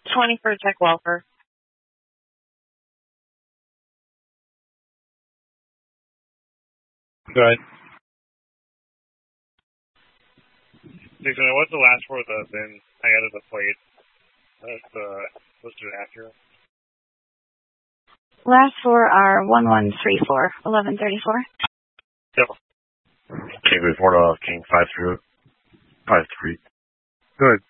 20 for Tech Welfare. Go ahead. What's the last four of the VIN? I added the plate. That's listed accurate. Last four are 1134, 1134. Yep. King report King 53. Good.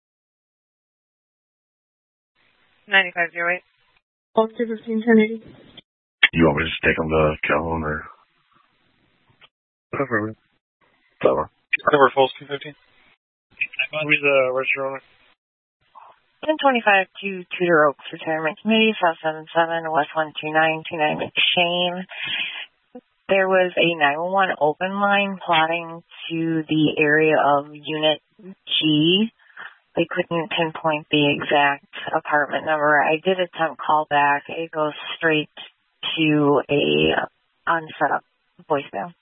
9508. Officer 151080. You want me to just take them to Calhoun or? Whatever. Whatever. Cover false 215. Who's the register owner? 1025 to Tudor Oaks Retirement Committee, South 77, West 12929 McShane. There was a 911 open line plotting to the area of Unit G. They couldn't pinpoint the exact apartment number. I did attempt callback. It goes straight to a unset-up voicemail.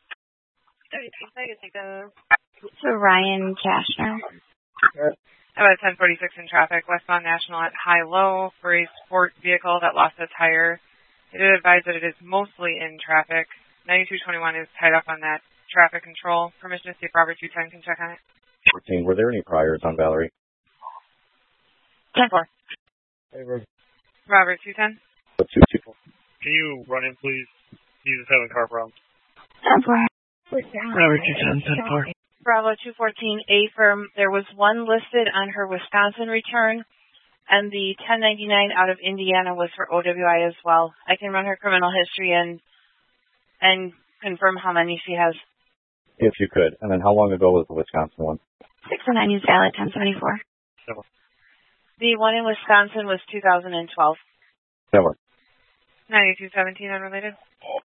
To Ryan Cashner. About 1046 in traffic, westbound National at high-low for a sport vehicle that lost its tire. It did advise that it is mostly in traffic. 9221 is tied up on that traffic control. Permission to see if Robert 210 can check on it. 14. Were there any priors on Valerie? 10-4. Hey, Robert 210. Can you run in, please? He's just having car problems. 10-4. Robert 210, 10-4. Bravo 214, A firm. There was one listed on her Wisconsin return, and the 1099 out of Indiana was for OWI as well. I can run her criminal history and confirm how many she has. If you could. And then how long ago was the Wisconsin one? 609 is valid, 1074. The one in Wisconsin was 2012. Never. 9217 unrelated.